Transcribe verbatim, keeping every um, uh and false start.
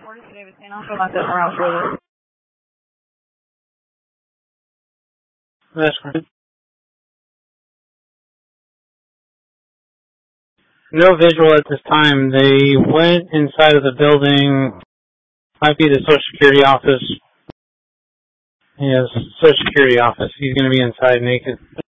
forty today with Saint Alpha, not that around further. That's right. No visual at this time. They went inside of the building. Might be the Social Security office. Yes, Social Security office. He's going to be inside naked.